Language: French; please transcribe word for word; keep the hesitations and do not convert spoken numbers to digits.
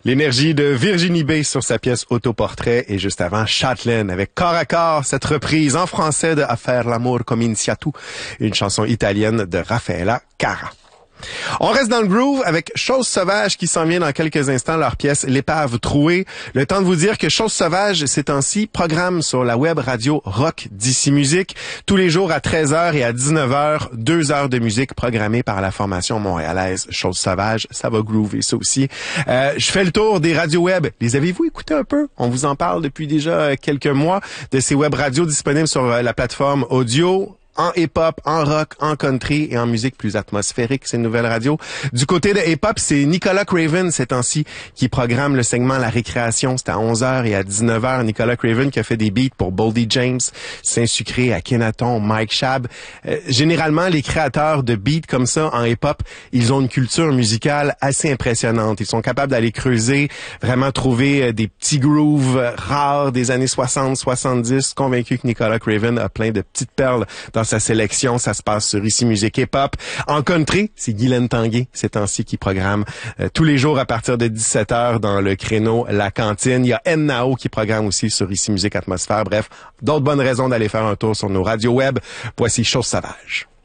L'énergie de Virginie B sur sa pièce Autoportrait et juste avant Châtelaine avec Corps à corps, cette reprise en français de A faire l'amour cominciato, une chanson italienne de Raffaella Cara. On reste dans le groove avec Chose Sauvage qui s'en vient dans quelques instants, leur pièce L'épave trouée. Le temps de vous dire que Chose Sauvage, ces temps-ci, programme sur la web radio Rock d'ici Musique. Tous les jours à treize heures et à dix-neuf heures, deux heures de musique programmée par la formation montréalaise Chose Sauvage. Ça va groover, ça aussi. Euh, je fais le tour des radios web. Les avez-vous écoutés un peu? On vous en parle depuis déjà quelques mois de ces web radios disponibles sur la plateforme audio, en hip-hop, en rock, en country et en musique plus atmosphérique, ces nouvelles radios. Du côté de hip-hop, c'est Nicolas Craven, ces temps-ci, qui programme le segment La Récréation. C'est à onze heures et à dix-neuf heures. Nicolas Craven qui a fait des beats pour Boldy James, Saint-Sucré, Akhenaton, Mike Shab. Euh, généralement, les créateurs de beats comme ça en hip-hop, ils ont une culture musicale assez impressionnante. Ils sont capables d'aller creuser, vraiment trouver euh, des petits grooves rares des années soixante, soixante-dix. Convaincu que Nicolas Craven a plein de petites perles dans sa sélection. Ça se passe sur Ici Musique Hip Hop. En country, c'est Guylaine Tanguay, ces temps-ci, qui programme euh, tous les jours à partir de dix-sept heures dans le créneau La Cantine. Il y a N Nao qui programme aussi sur Ici Musique Atmosphère. Bref, d'autres bonnes raisons d'aller faire un tour sur nos radios web. Voici Chose Sauvage.